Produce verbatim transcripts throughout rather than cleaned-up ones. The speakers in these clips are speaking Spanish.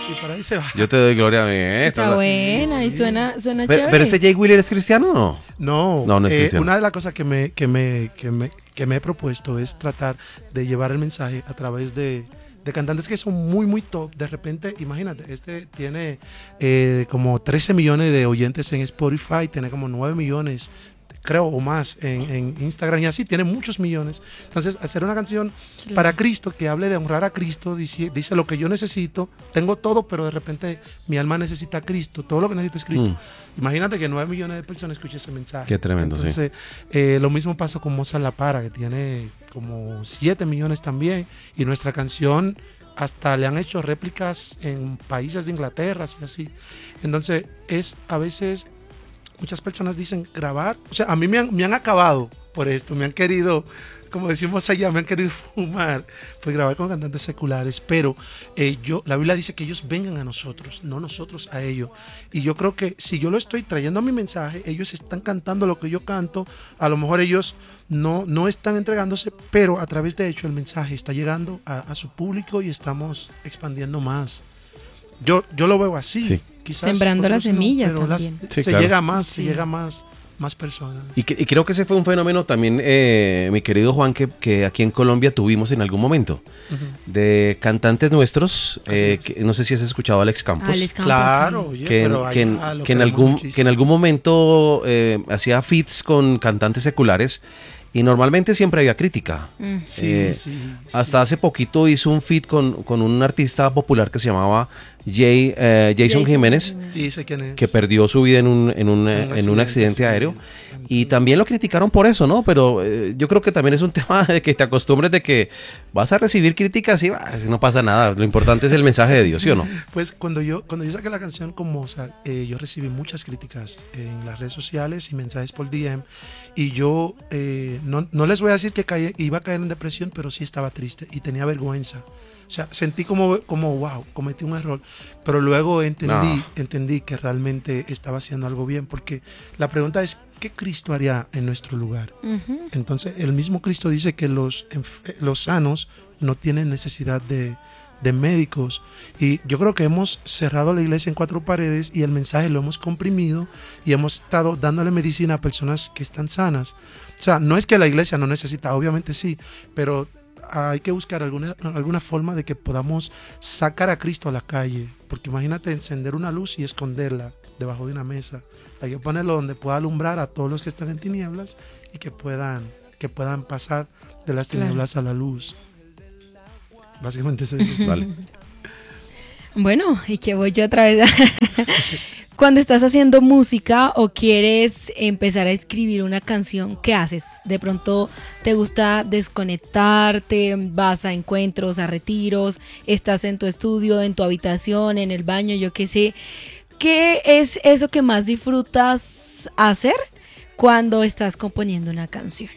y por ahí se va. Yo te doy gloria a mí. ¿eh? Está buena sí, y sí. suena, suena Pero, chévere. pero este Jay Wheeler es cristiano o no? No, No, no es eh, cristiano. una de las cosas que me, que, me, que, me, que me he propuesto es tratar de llevar el mensaje a través de, de cantantes que son muy, muy top. De repente, imagínate, este tiene eh, como trece millones de oyentes en Spotify, tiene como nueve millones, creo, o más en, en Instagram, y así tiene muchos millones. Entonces, hacer una canción Claro. para Cristo, que hable de honrar a Cristo, dice, dice lo que yo necesito, tengo todo, pero de repente mi alma necesita a Cristo, todo lo que necesito es Cristo. Mm. Imagínate que nueve millones de personas escuchen ese mensaje. Qué tremendo, sí. Entonces, eh, lo mismo pasó con Mozart La Para, que tiene como siete millones también, y nuestra canción hasta le han hecho réplicas en países de Inglaterra, así, así. Entonces, es a veces... Muchas personas dicen grabar, o sea, a mí me han, me han acabado por esto, me han querido, como decimos allá, me han querido fumar por grabar con cantantes seculares, pero eh, yo, la Biblia dice que ellos vengan a nosotros, no nosotros a ellos. Y yo creo que si yo lo estoy trayendo a mi mensaje, ellos están cantando lo que yo canto, a lo mejor ellos no, no están entregándose, pero a través de hecho el mensaje está llegando a, a su público y estamos expandiendo más. Yo, yo lo veo así. Sí. Quizás Sembrando la otros no, semilla pero las- también. Sí, se claro. llega más, Sí. se llega más, más personas. Y, que- y creo que ese fue un fenómeno también, eh, mi querido Juan, que, que aquí en Colombia tuvimos en algún momento. Ujú. De cantantes nuestros, Así eh, es. que, no sé si has escuchado a Alex Campos. Alex Campos, Claro, sí. oye, que, en- pero que en, allá lo que en queremos algún, muchísimo. que en algún momento eh, hacía feats con cantantes seculares y normalmente siempre había crítica. Mm. Sí, eh, sí, sí, Hasta sí. hace poquito hizo un feat con, con un artista popular que se llamaba Jay, eh, Jason, Jason Jiménez, Jiménez. Sí, sé quién es. que perdió su vida en un, en un, eh, Un en un accidente sí. aéreo. Y también lo criticaron por eso, ¿no? Pero eh, yo creo que también es un tema de que te acostumbres de que vas a recibir críticas y bah, no pasa nada. Lo importante es el mensaje de Dios, ¿sí o no? Pues cuando yo, cuando yo saqué la canción con Mozart, eh, yo recibí muchas críticas en las redes sociales y mensajes por D M. Y yo eh, no, no les voy a decir que caí- iba a caer en depresión, pero sí estaba triste y tenía vergüenza. O sea, sentí como, como wow, cometí un error. Pero luego entendí, No. entendí que realmente estaba haciendo algo bien. Porque la pregunta es, ¿qué Cristo haría en nuestro lugar? Ujú. Entonces, el mismo Cristo dice que los, enf- los sanos no tienen necesidad de, de médicos. Y yo creo que hemos cerrado la iglesia en cuatro paredes y el mensaje lo hemos comprimido y hemos estado dándole medicina a personas que están sanas. O sea, no es que la iglesia no necesita, obviamente sí, pero hay que buscar alguna, alguna forma de que podamos sacar a Cristo a la calle. Porque imagínate encender una luz y esconderla debajo de una mesa. Hay que ponerlo donde pueda alumbrar a todos los que están en tinieblas y que puedan, que puedan pasar de las Claro. tinieblas a la luz. Básicamente es eso. Vale. Bueno, y que voy yo otra vez. Cuando estás haciendo música o quieres empezar a escribir una canción, ¿qué haces? De pronto te gusta desconectarte, vas a encuentros, a retiros, estás en tu estudio, en tu habitación, en el baño, yo qué sé. ¿Qué es eso que más disfrutas hacer cuando estás componiendo una canción?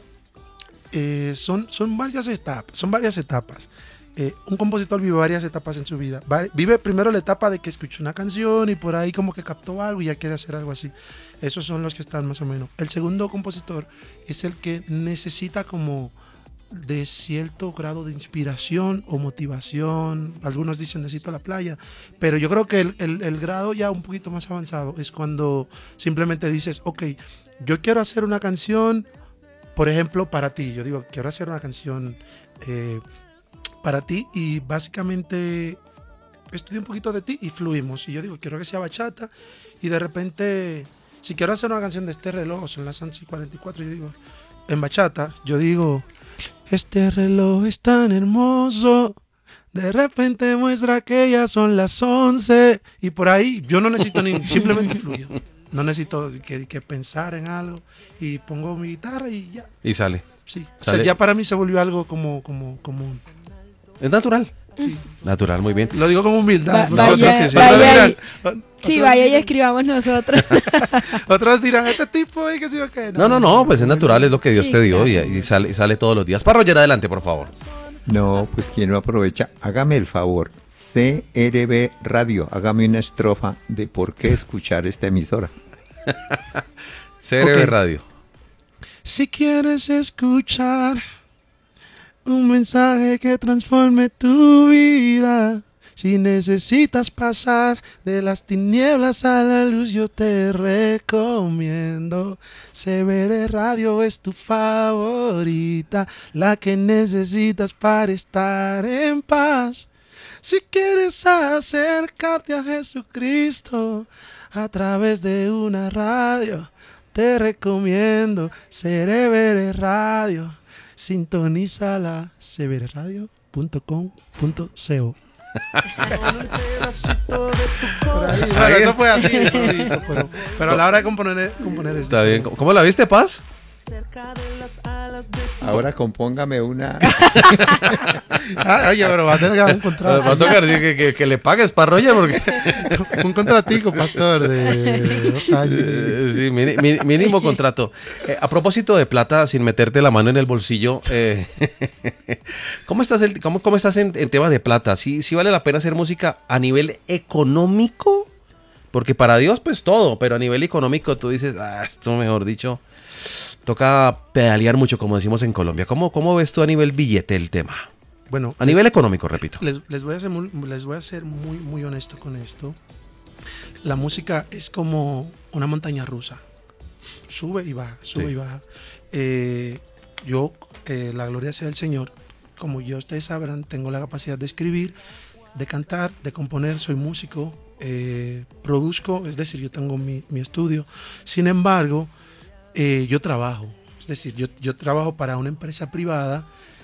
Eh, son, son varias etapas, son varias etapas. Eh, un compositor vive varias etapas en su vida. Va- vive primero la etapa de que escuchó una canción y por ahí como que captó algo y ya quiere hacer algo así. Esos son los que están más o menos. El segundo compositor es el que necesita como de cierto grado de inspiración o motivación. Algunos dicen necesito la playa, pero yo creo que el, el, el grado ya un poquito más avanzado es cuando simplemente dices, ok, yo quiero hacer una canción, por ejemplo, para ti. Yo digo, quiero hacer una canción eh, para ti y básicamente estudio un poquito de ti y fluimos. Y yo digo, quiero que sea bachata y de repente, si quiero hacer una canción de este reloj, son las once y cuarenta y cuatro, yo digo, en bachata, yo digo, este reloj es tan hermoso, de repente muestra que ya son las once y por ahí yo no necesito ni, simplemente fluyo. No necesito que, que pensar en algo y pongo mi guitarra y ya. Y sale. Sí. O Sale. sea, ya para mí se volvió algo como, como, común. Es natural. Sí. Natural, muy bien. Lo digo con humildad. Va- porque vaya- otros- sí, sí. otros vaya dirán- y- o- Sí, otros vaya y dirán- escribamos nosotros. Otros dirán, este tipo, ¿eh? que sí o qué. No, no, no, pues es natural, es lo que Dios Sí, te dio claro. y, y sale, sale todos los días. Para Roger, adelante, por favor. No, pues quien no aprovecha, hágame el favor. C R B Radio, hágame una estrofa de por qué escuchar esta emisora. C R B Ok. Radio. Si quieres escuchar un mensaje que transforme tu vida, Si necesitas pasar de las tinieblas a la luz, yo te recomiendo. C B R Radio es tu favorita, la que necesitas para estar en paz. Si quieres acercarte a Jesucristo a través de una radio, te recomiendo C B R Radio. Sintonízala, c b r radio punto com punto co. Bueno, eso fue así, listo, pero, pero a la hora de componer, componer Está bien. ¿Cómo la viste, Paz? Ahora compóngame una. Ah, oye, pero va a tener que dar un contrato. Va a tocar que, que, que le pagues para Roger porque... Un contratico, pastor, de dos años. Eh, sí, mini- mini- mínimo contrato. Eh, a propósito de plata, sin meterte la mano en el bolsillo, eh, ¿cómo estás, el, cómo, cómo estás en, en temas de plata? ¿Sí, ¿Sí vale la pena hacer música a nivel económico? Porque para Dios, pues todo, pero a nivel económico tú dices, ah, esto mejor dicho, toca pedalear mucho, como decimos en Colombia. ¿Cómo, cómo ves tú a nivel billete el tema? Bueno, A nivel económico, repito. les, les voy a ser muy, les voy a ser muy, muy honesto con esto. La música es como una montaña rusa. Sube y baja, sube Sí. y baja. Eh, yo, eh, la gloria sea del Señor, como ya ustedes sabrán, tengo la capacidad de escribir, de cantar, de componer, soy músico, eh, produzco, es decir, yo tengo mi, mi estudio. Sin embargo, eh, yo trabajo, es decir, yo, yo trabajo para una empresa privada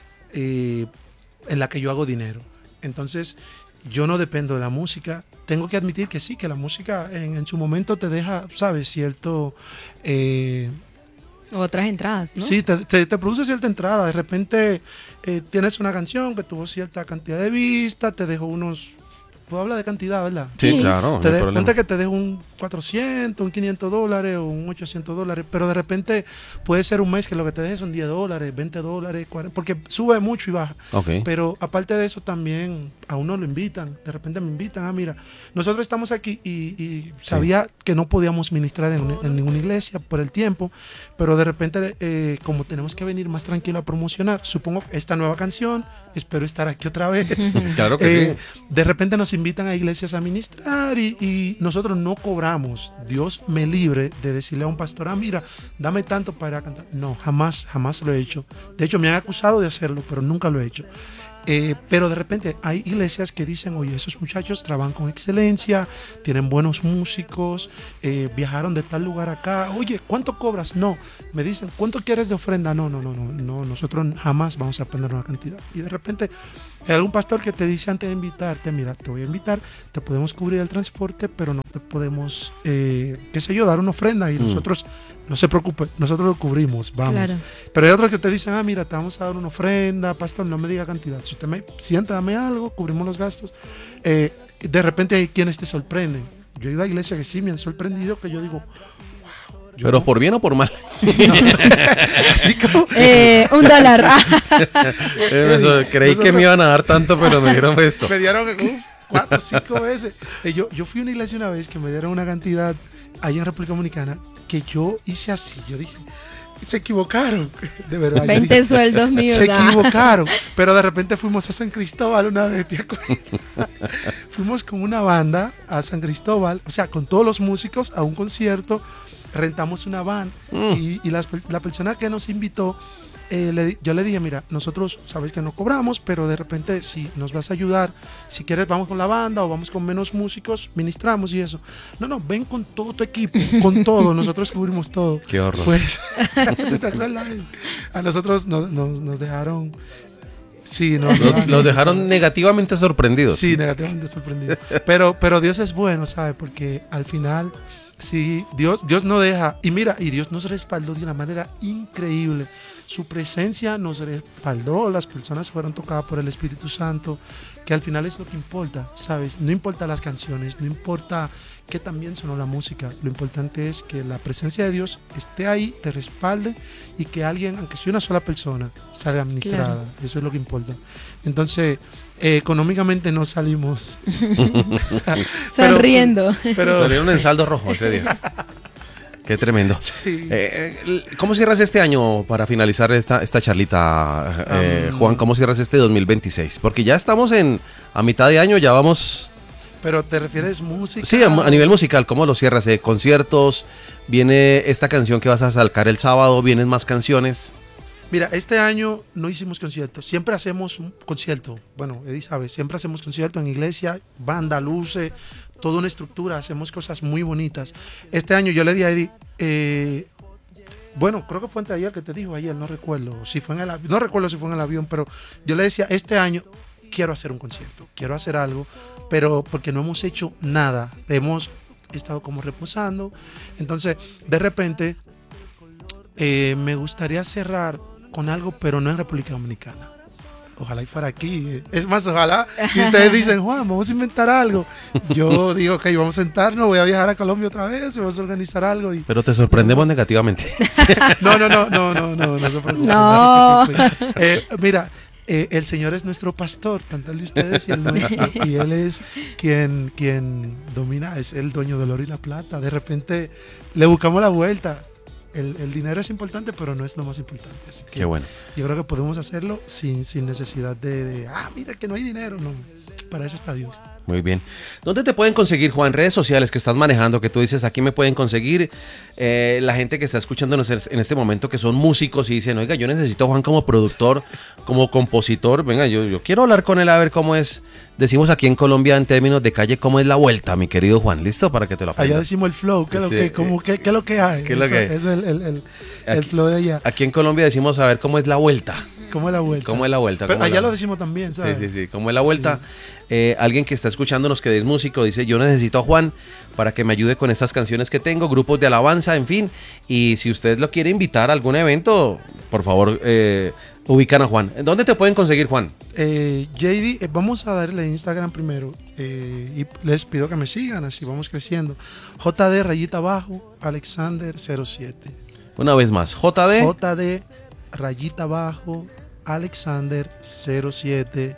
eh, en la que yo hago dinero. Entonces, yo no dependo de la música. Tengo que admitir que sí, que la música en, en su momento te deja, ¿sabes? Cierto... eh, Otras entradas, ¿no? Sí, te, te- te produce cierta entrada. De repente eh, tienes una canción que tuvo cierta cantidad de vistas, te dejó unos... Puedo hablar de cantidad, ¿verdad? Sí, Sí. claro, no Te hay de, problema. ponte que te dejo un cuatrocientos, un quinientos dólares o un ochocientos dólares, pero de repente puede ser un mes que lo que te deje son diez dólares, veinte dólares, cuarenta, porque sube mucho y baja. Ok. Pero aparte de eso también a uno lo invitan, de repente me invitan, ah mira, nosotros estamos aquí y, y sabía que no podíamos ministrar en, un- en ninguna iglesia por el tiempo, pero de repente eh, como tenemos que venir más tranquilo a promocionar, supongo esta nueva canción, espero estar aquí otra vez. Claro que Eh, de repente nos invitan a iglesias a ministrar y, y nosotros no cobramos. Dios me libre de decirle a un pastor, ah, mira, dame tanto para cantar. No, jamás, jamás lo he hecho. De hecho, me han acusado de hacerlo, pero nunca lo he hecho. Eh, pero de repente hay iglesias que dicen, oye, esos muchachos trabajan con excelencia, tienen buenos músicos, eh, viajaron de tal lugar acá, oye, ¿cuánto cobras? No, me dicen, ¿cuánto quieres de ofrenda? No, no, no, no, no, nosotros jamás vamos a poner una cantidad. Y de repente hay algún pastor que te dice antes de invitarte, mira, te voy a invitar, te podemos cubrir el transporte, pero no te podemos, eh, qué sé yo, dar una ofrenda y Mm. nosotros, no se preocupe, nosotros lo cubrimos, vamos. Claro. Pero hay otros que te dicen, ah, mira, te vamos a dar una ofrenda, pastor, no me diga cantidad. Si usted me siente, dame algo, cubrimos los gastos. Eh, de repente hay quienes te sorprenden. Yo he ido a iglesias que sí me han sorprendido, que yo digo, wow. Yo Pero no- por bien o por mal. así como... Eh, un dólar. Ah, Eh, eso, creí que me iban a dar tanto, pero me dieron esto. Me dieron uh, cuatro, cinco veces. Eh, yo, yo fui a una iglesia una vez que me dieron una cantidad allá en República Dominicana que yo hice así. Yo dije, se equivocaron, de verdad. Yo veinte dije, sueldos míos. se ah. equivocaron. Pero de repente fuimos a San Cristóbal una vez, ¿te acuerdas? Fuimos con una banda a San Cristóbal, o sea, con todos los músicos a un concierto. Rentamos una van Mm. y, y las per- la persona que nos invitó, eh, le di- yo le dije, mira, nosotros sabes que no cobramos, pero de repente si nos vas a ayudar, si quieres vamos con la banda o vamos con menos músicos, ministramos y eso. No, no, ven con todo tu equipo, con todo, nosotros cubrimos todo. Qué horror. Pues, ¿te acuerdas? A nosotros nos, nos, nos dejaron... Sí, nos Los, dejaron- los dejaron negativamente sorprendidos. Sí, negativamente sorprendido. Pero, pero Dios es bueno, ¿sabe? Porque al final, sí, Dios, Dios no deja. Y mira, y Dios nos respaldó de una manera increíble. Su presencia nos respaldó, las personas fueron tocadas por el Espíritu Santo, que al final es lo que importa, ¿sabes? No importa las canciones, no importa que también sonó la música, lo importante es que la presencia de Dios esté ahí, te respalde y que alguien, aunque sea una sola persona, salga ministrada. Claro. Eso es lo que importa. Entonces, eh, económicamente no salimos. Pero- Sonriendo. Pero, Salieron en saldo rojo ese día. Qué tremendo. Sí. Eh, ¿Cómo cierras este año para finalizar esta, esta charlita, eh, Um, Juan? ¿Cómo cierras este dos mil veintiséis? Porque ya estamos en a mitad de año, ya vamos... Pero te refieres música. Sí, a, a nivel musical, ¿cómo lo cierras? Eh, conciertos, viene esta canción que vas a sacar el sábado, vienen más canciones. Mira, este año no hicimos conciertos. Siempre hacemos un concierto. Bueno, Eddie sabe, siempre hacemos concierto en iglesia, banda, luces, toda una estructura. Hacemos cosas muy bonitas. Este año yo le di a Eddie, eh, bueno, creo que fue antes de ayer que te dijo, ayer, no recuerdo. Si fue en el avión, no recuerdo si fue en el avión, pero yo le decía, este año quiero hacer un concierto, quiero hacer algo, pero porque no hemos hecho nada. Hemos estado como reposando. Entonces, de repente, eh, me gustaría cerrar con algo, pero no en República Dominicana. Ojalá y fuera aquí. Es más, ojalá. Y ustedes dicen, Juan, vamos a inventar algo. Yo digo, ok, vamos a sentarnos, voy a viajar a Colombia otra vez, vamos a organizar algo. Y... Pero te sorprendemos negativamente. No, no, no, no, no, no, no se preocupen. No. No se preocupen. Eh, mira, eh, el Señor es nuestro pastor, tanto el de ustedes y el nuestro. Y Él es quien, quien domina, es el dueño del oro y la plata. De repente le buscamos la vuelta. El, el dinero es importante, pero no es lo más importante. Así que Qué bueno. yo creo que podemos hacerlo sin, sin necesidad de, de, ah, mira que no hay dinero. No, para eso está Dios. Muy bien. ¿Dónde te pueden conseguir, Juan? Redes sociales que estás manejando, que tú dices, aquí me pueden conseguir. Eh, la gente que está escuchándonos en este momento, que son músicos y dicen, oiga, yo necesito a Juan como productor, como compositor. Venga, yo, yo quiero hablar con él a ver cómo es. Decimos aquí en Colombia, en términos de calle, cómo es la vuelta, mi querido Juan. ¿Listo? Para que te lo aprendas. Allá decimos el flow, ¿qué es lo, Sí. que, cómo, qué, qué es lo que hay? ¿Qué es lo eso, que hay? eso es el, el, el, el Aquí- flow de allá. Aquí en Colombia decimos a ver cómo es la vuelta. ¿Cómo es la vuelta? ¿Cómo es la vuelta? Pero ¿Cómo es allá la- lo decimos también, ¿sabes? Sí, sí, sí. Como es la vuelta, eh, alguien que está escuchándonos que es músico dice, yo necesito a Juan para que me ayude con estas canciones que tengo, grupos de alabanza, en fin. Y si usted lo quiere invitar a algún evento, por favor, eh, ubican a Juan. ¿Dónde te pueden conseguir, Juan? Eh, J D, eh, vamos a darle Instagram primero eh, y les pido que me sigan, así vamos creciendo. J D rayita abajo, Alexander cero siete. Una vez más, J D. J D rayita abajo, Alexander cero siete.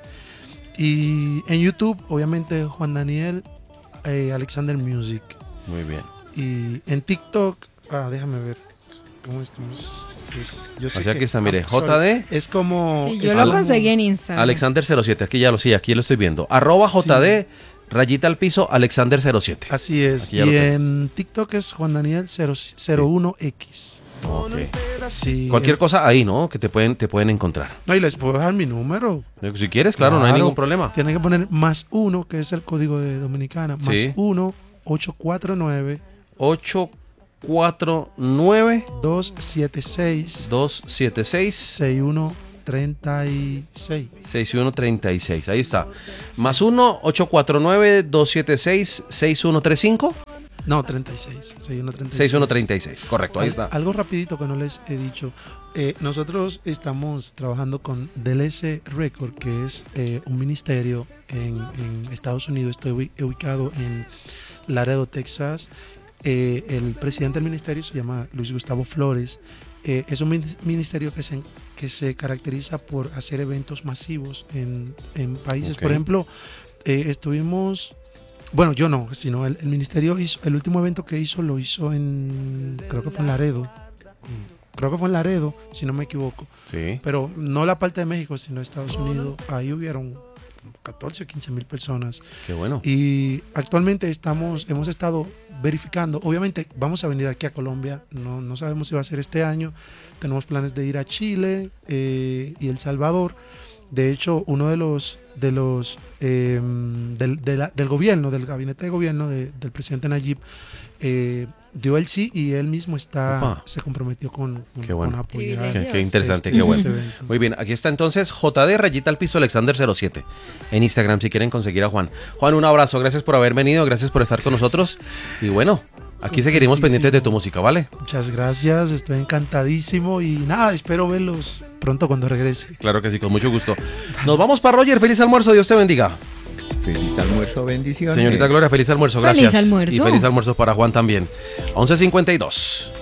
Y en YouTube, obviamente, Juan Daniel eh, Alexander Music. Muy bien. Y en TikTok, ah, déjame ver. ¿Cómo es? ¿Cómo es? Es- yo sé O sea, que- aquí está, mire, ah, sorry. J D. Es como. Sí, yo es lo como- conseguí en Instagram. Alexander cero siete, aquí ya lo sí, aquí lo estoy viendo. Arroba J D, rayita al piso, Alexander cero siete. Así es. Aquí ya Y lo tengo. en TikTok es Juan Daniel cero uno X. Ok. Sí, Cualquier eh, cosa ahí, ¿no? Que te pueden, te pueden encontrar. No, y les puedo dejar mi número. Si quieres, claro, no hay Claro. ningún problema. Tienen que poner más uno, que es el código de Dominicana. Más Sí. uno, ocho cuatro nueve, ocho cuatro nueve, dos siete seis, dos siete seis, seis uno tres seis. seis uno tres seis. Ahí está. Más uno, ocho cuatro nueve, dos siete seis, seis uno tres cinco, No, treinta y seis. seis uno tres seis. seis uno tres seis. Correcto, ahí Al- está. Algo rapidito que no les he dicho. Eh, nosotros estamos trabajando con D L S Record, que es eh, un ministerio en, en Estados Unidos. Estoy ubi- ubicado en Laredo, Texas. Eh, el presidente del ministerio se llama Luis Gustavo Flores. Eh, es un min- ministerio que se, que se caracteriza por hacer eventos masivos en, en países. Ok. Por ejemplo, eh, estuvimos... Bueno, yo no, sino el, el ministerio hizo, el último evento que hizo lo hizo en, creo que fue en Laredo, creo que fue en Laredo, si no me equivoco, Sí. pero no la parte de México, sino Estados Unidos, ahí hubieron catorce o quince mil personas. Qué bueno. Y actualmente estamos, hemos estado verificando, obviamente vamos a venir aquí a Colombia, no, no sabemos si va a ser este año, tenemos planes de ir a Chile eh, y El Salvador. De hecho, uno de los de los eh, del, de la- del gobierno, del gabinete de gobierno de- del presidente Nayib, eh, dio el sí y él mismo está Opa. se comprometió con, con, Qué bueno. con apoyar Qué, qué interesante, este- qué bueno. este evento. Muy bien, aquí está entonces J D rayita al piso Alexander cero siete en Instagram si quieren conseguir a Juan. Juan, un abrazo, gracias por haber venido, gracias por estar con nosotros y bueno, aquí seguiremos pendientes de tu música, ¿vale? Muchas gracias, estoy encantadísimo y nada, espero verlos pronto cuando regrese. Claro que sí, con mucho gusto. Nos vamos para Roger, feliz almuerzo, Dios te bendiga. Feliz almuerzo, bendiciones. Señorita Gloria, feliz almuerzo, Feliz gracias. almuerzo. Y feliz almuerzo para Juan también. once cincuenta y dos.